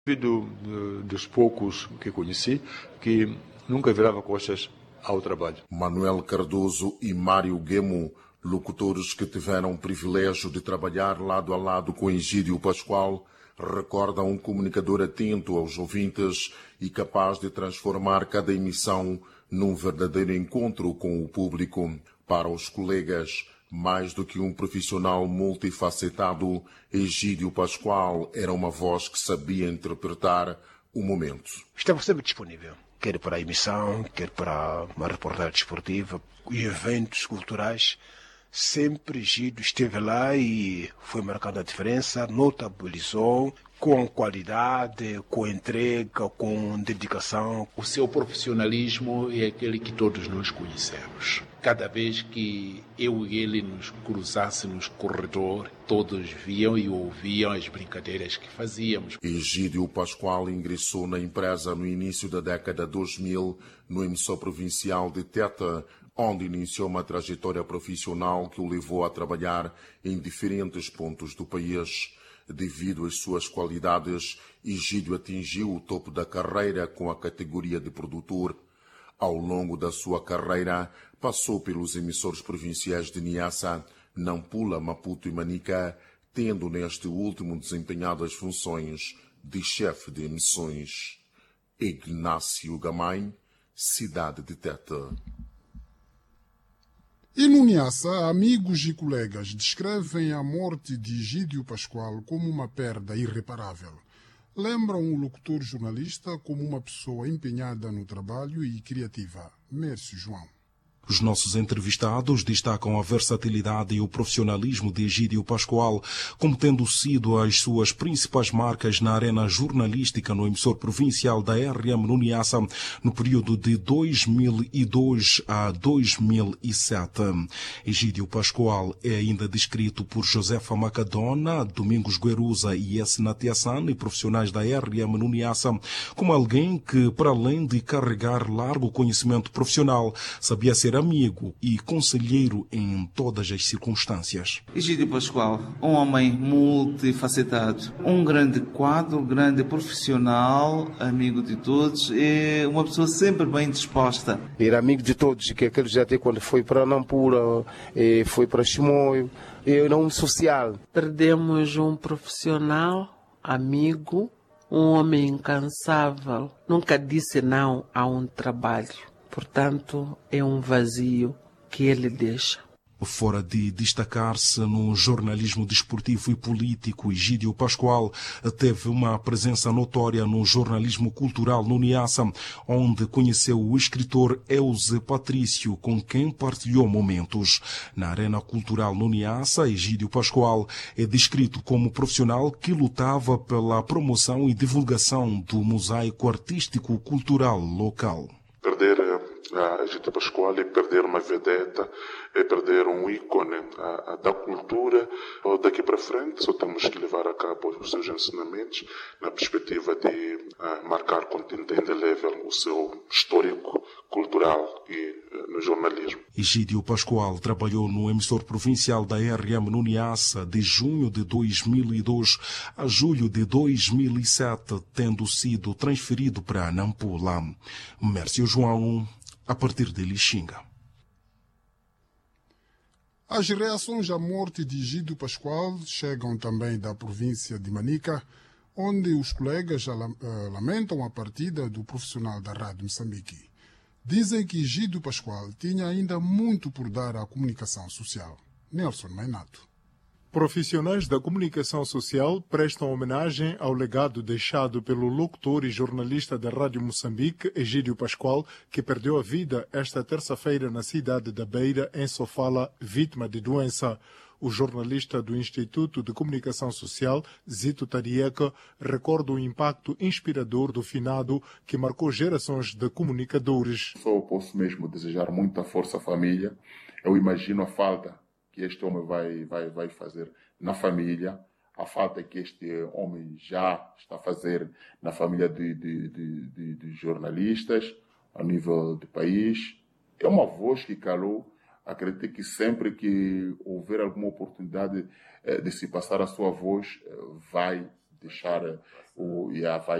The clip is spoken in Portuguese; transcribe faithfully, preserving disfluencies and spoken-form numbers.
Do, do, dos poucos que conheci, que nunca virava costas ao trabalho. Manuel Cardoso e Mário Guemo, locutores que tiveram o privilégio de trabalhar lado a lado com Egídio Pascoal, recordam um comunicador atento aos ouvintes e capaz de transformar cada emissão num verdadeiro encontro com o público. Para os colegas, mais do que um profissional multifacetado, Egídio Pascoal era uma voz que sabia interpretar o momento. Estava sempre disponível, quer para a emissão, quer para uma reportagem desportiva e eventos culturais. Sempre Egídio esteve lá e foi marcando a diferença, notabilizou com qualidade, com entrega, com dedicação. O seu profissionalismo é aquele que todos nós conhecemos. Cada vez que eu e ele nos cruzássemos no corredor, todos viam e ouviam as brincadeiras que fazíamos. Egídio Pascoal ingressou na empresa no início da década dois mil, no emissor provincial de Teta, onde iniciou uma trajetória profissional que o levou a trabalhar em diferentes pontos do país. Devido às suas qualidades, Egídio atingiu o topo da carreira com a categoria de produtor. Ao longo da sua carreira, passou pelos emissores provinciais de Niassa, Nampula, Maputo e Manica, tendo neste último desempenhado as funções de chefe de emissões. Ignácio Gamay, cidade de Teta. E no Niassa, amigos e colegas descrevem a morte de Egídio Pascoal como uma perda irreparável. Lembram o locutor jornalista como uma pessoa empenhada no trabalho e criativa. Mércio João. Os nossos entrevistados destacam a versatilidade e o profissionalismo de Egídio Pascoal como tendo sido as suas principais marcas na arena jornalística no emissor provincial da R M no Niassa no período de dois mil e dois a dois mil e sete. Egídio Pascoal é ainda descrito por Josefa Macadona, Domingos Gueruza e Esna Tiassane, profissionais da R M no Niassa, como alguém que, para além de carregar largo conhecimento profissional, sabia ser amigo e conselheiro em todas as circunstâncias. Egídio Pascoal, um homem multifacetado, um grande quadro, grande profissional, amigo de todos, é uma pessoa sempre bem disposta. Era amigo de todos, que aquele já até quando foi para Nampula, foi para Chimoio, era um social. Perdemos um profissional, amigo, um homem incansável, nunca disse não a um trabalho. Portanto, é um vazio que ele deixa. Fora de destacar-se no jornalismo desportivo e político, Egídio Pascoal teve uma presença notória no jornalismo cultural no Niassa, onde conheceu o escritor Euze Patrício, com quem partilhou momentos. Na arena cultural no Niassa, Egídio Pascoal é descrito como profissional que lutava pela promoção e divulgação do mosaico artístico-cultural local. Perder a Egídio Pascoal é perder uma vedeta, é perder um ícone a, a, da cultura. Daqui para frente só temos que levar a cabo os seus ensinamentos na perspectiva de a, marcar com tinta indelével o seu histórico cultural e no jornalismo. Egídio Pascoal trabalhou no emissor provincial da R M no Niassa de junho de dois mil e dois a julho de dois mil e sete, tendo sido transferido para Nampula. Mércio João, a partir de Lixinga. As reações à morte de Egídio Pascoal chegam também da província de Manica, onde os colegas lamentam a partida do profissional da Rádio Moçambique. Dizem que Egídio Pascoal tinha ainda muito por dar à comunicação social. Nelson Mainato. Profissionais da comunicação social prestam homenagem ao legado deixado pelo locutor e jornalista da Rádio Moçambique, Egídio Pascoal, que perdeu a vida esta terça-feira na cidade da Beira, em Sofala, vítima de doença. O jornalista do Instituto de Comunicação Social, Zito Tarieca, recorda o impacto inspirador do finado que marcou gerações de comunicadores. Só posso mesmo desejar muita força à família. Eu imagino a falta que este homem vai, vai, vai fazer na família, a falta que este homem já está a fazer na família de, de, de, de, de jornalistas, a nível do país. É uma voz que calou. Acredito que sempre que houver alguma oportunidade de se passar a sua voz, vai deixar o, e vai